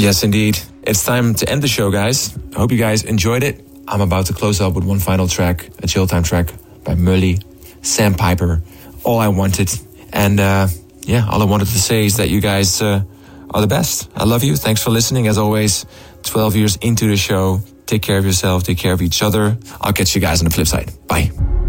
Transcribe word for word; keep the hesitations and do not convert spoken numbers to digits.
Yes, indeed. It's time to end the show, guys. I hope you guys enjoyed it. I'm about to close up with one final track, a chill time track by Mully, Sandpiper, All I Wanted. And uh, yeah, all I wanted to say is that you guys uh, are the best. I love you. Thanks for listening. As always, twelve years into the show. Take care of yourself. Take care of each other. I'll catch you guys on the flip side. Bye.